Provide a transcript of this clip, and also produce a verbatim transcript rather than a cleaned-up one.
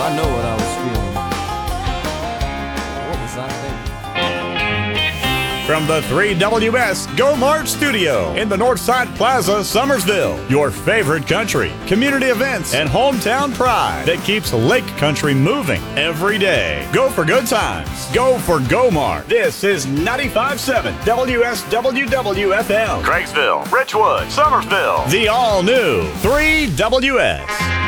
I know what I was feeling. What was I thinking? From the three W S Go Mart Studio in the Northside Plaza, Summersville. Your favorite country, community events, and hometown pride that keeps Lake Country moving every day. Go for good times. Go for Go Mart. This is ninety-five point seven W S W W F M. Craigsville, Richwood, Summersville. The all-new three W S.